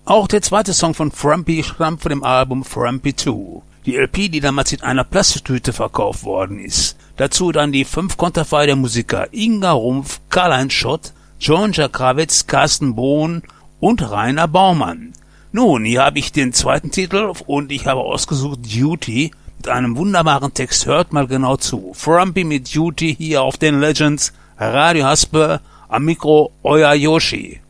Auch der zweite Song von Frumpy stammt von dem Album Frumpy 2. Die LP, die damals in einer Plastiktüte verkauft worden ist. Dazu dann die 5 Konterfei der Musiker Inga Rumpf, Karl-Heinz Schott, Georgia Krawitz, Carsten Bohn und Rainer Baumann. Nun, hier habe ich den zweiten Titel und ich habe ausgesucht Duty mit einem wunderbaren Text. Hört mal genau zu. Frumpy mit Duty hier auf den Legends. Radio Haspe, am Mikro euer Yoshi.